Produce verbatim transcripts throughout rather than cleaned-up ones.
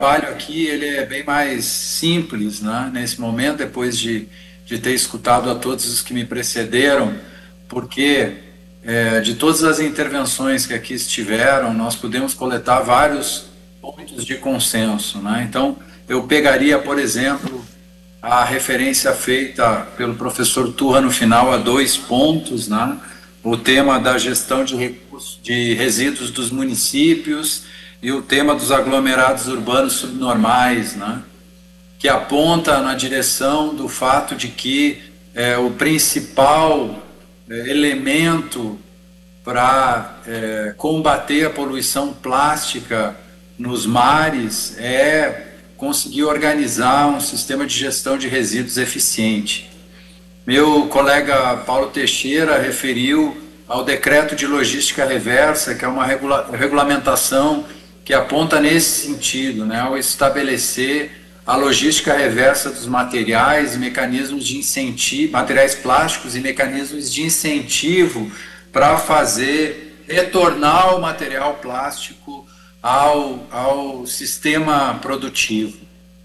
trabalho aqui ele é bem mais simples, né? Nesse momento, depois de, de ter escutado a todos os que me precederam, porque é, de todas as intervenções que aqui estiveram, nós podemos coletar vários pontos de consenso, né? Então, eu pegaria, por exemplo, a referência feita pelo professor Turra no final a dois pontos, né? O tema da gestão de recursos, de resíduos dos municípios e o tema dos aglomerados urbanos subnormais, né? Que aponta na direção do fato de que é, o principal é, elemento para é, combater a poluição plástica nos mares é conseguir organizar um sistema de gestão de resíduos eficiente. Meu colega Paulo Teixeira referiu ao decreto de logística reversa, que é uma regula regulamentação que aponta nesse sentido, né, ao estabelecer a logística reversa dos materiais e mecanismos de incentivo, materiais plásticos e mecanismos de incentivo para fazer retornar o material plástico ao, ao sistema produtivo.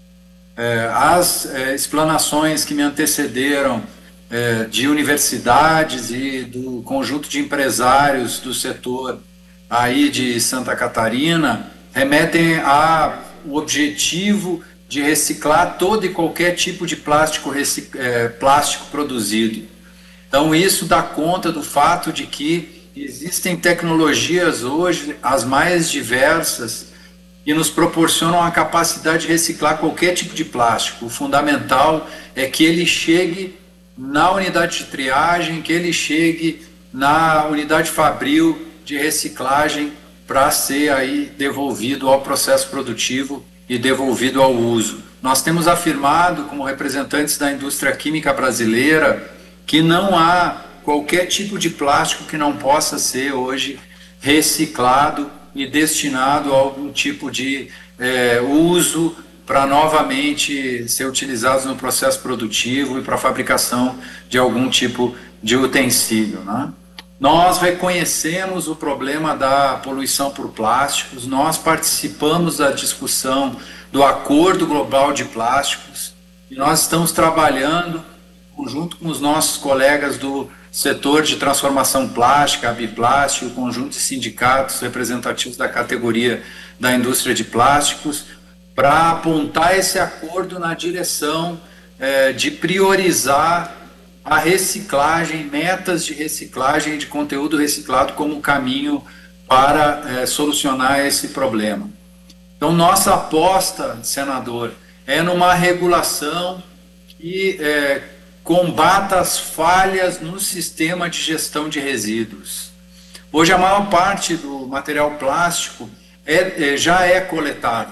É, as é, explanações que me antecederam é, de universidades e do conjunto de empresários do setor aí de Santa Catarina remetem ao objetivo de reciclar todo e qualquer tipo de plástico, recic... é, plástico produzido. Então isso dá conta do fato de que existem tecnologias hoje, as mais diversas, que nos proporcionam a capacidade de reciclar qualquer tipo de plástico. O fundamental é que ele chegue na unidade de triagem, que ele chegue na unidade fabril de reciclagem para ser aí devolvido ao processo produtivo e devolvido ao uso. Nós temos afirmado, como representantes da indústria química brasileira, que não há qualquer tipo de plástico que não possa ser hoje reciclado e destinado a algum tipo de é, uso para novamente ser utilizados no processo produtivo e para a fabricação de algum tipo de utensílio, né? Nós reconhecemos o problema da poluição por plásticos, nós participamos da discussão do Acordo Global de Plásticos e nós estamos trabalhando junto com os nossos colegas do setor de transformação plástica, a Biplast, o conjunto de sindicatos representativos da categoria da indústria de plásticos, para apontar esse acordo na direção eh, de priorizar a reciclagem, metas de reciclagem de conteúdo reciclado como caminho para eh, solucionar esse problema. Então, nossa aposta, senador, é numa regulação que eh, combata as falhas no sistema de gestão de resíduos. Hoje, a maior parte do material plástico é, é, já é coletado.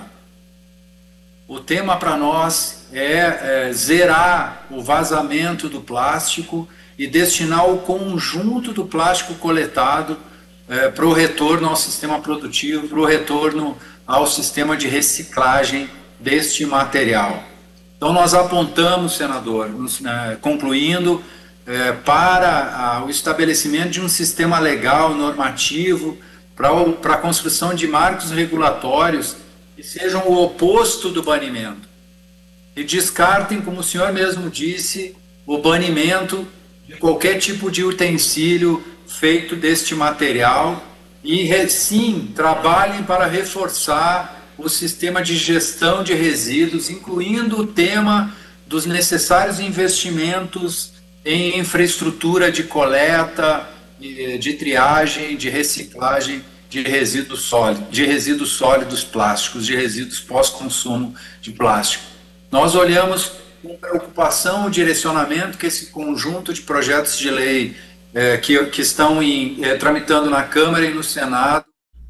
O tema para nós é, é zerar o vazamento do plástico e destinar o conjunto do plástico coletado é, para o retorno ao sistema produtivo, para o retorno ao sistema de reciclagem deste material. Então, nós apontamos, senador, nos, né, concluindo, é, para a, o estabelecimento de um sistema legal, normativo, para a construção de marcos regulatórios que sejam o oposto do banimento. E descartem, como o senhor mesmo disse, o banimento de qualquer tipo de utensílio feito deste material e, sim, trabalhem para reforçar o sistema de gestão de resíduos, incluindo o tema dos necessários investimentos em infraestrutura de coleta, de triagem, de reciclagem de resíduos sólidos, de resíduos sólidos plásticos, de resíduos pós-consumo de plástico. Nós olhamos com preocupação o direcionamento que esse conjunto de projetos de lei eh, que, que estão em, eh, tramitando na Câmara e no Senado.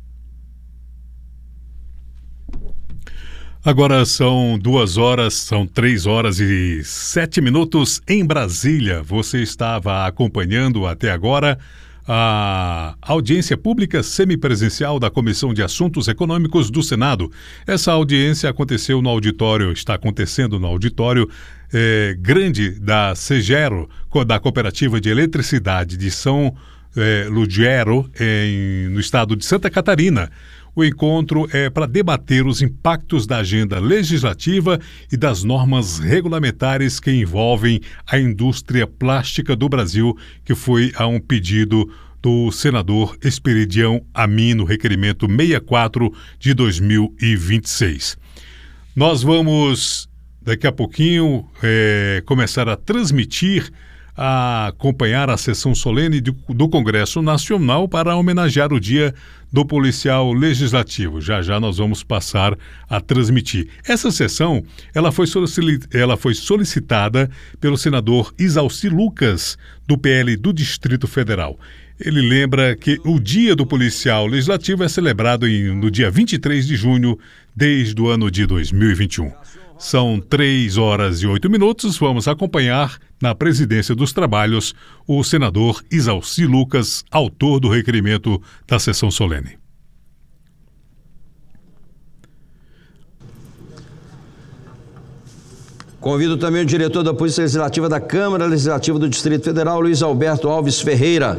Agora são duas horas, são três horas e sete minutos em Brasília. Você estava acompanhando até agora a audiência pública semipresencial da Comissão de Assuntos Econômicos do Senado. Essa audiência aconteceu no auditório, está acontecendo no auditório eh, grande da Segero, da Cooperativa de Eletricidade de São eh, Lugero, em, no estado de Santa Catarina. O encontro é para debater os impactos da agenda legislativa e das normas regulamentares que envolvem a indústria plástica do Brasil, que foi a um pedido do senador Esperidião Amin no requerimento sessenta e quatro de dois mil e vinte e seis. Nós vamos, daqui a pouquinho, é, começar a transmitir, a acompanhar a sessão solene do, do Congresso Nacional para homenagear o Dia do Policial Legislativo. Já já nós vamos passar a transmitir. Essa sessão ela foi, solic... ela foi solicitada pelo senador Isalci Lucas, do P L do Distrito Federal. Ele lembra que o Dia do Policial Legislativo é celebrado em, no dia vinte e três de junho, desde o ano de dois mil e vinte e um. São três horas e oito minutos. Vamos acompanhar, na presidência dos trabalhos, o senador Isalci Lucas, autor do requerimento da sessão solene. Convido também o diretor da Polícia Legislativa da Câmara Legislativa do Distrito Federal, Luiz Alberto Alves Ferreira.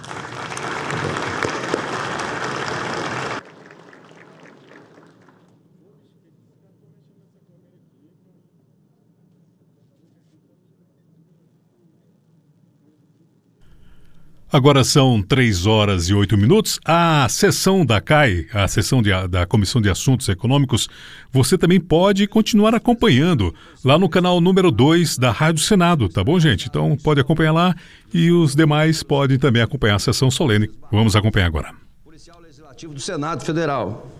Agora são três horas e oito minutos. A sessão da C A I, a sessão de, da Comissão de Assuntos Econômicos, você também pode continuar acompanhando lá no canal número dois da Rádio Senado, tá bom, gente? Então pode acompanhar lá e os demais podem também acompanhar a sessão solene. Vamos acompanhar agora. Policial Legislativo do Senado Federal.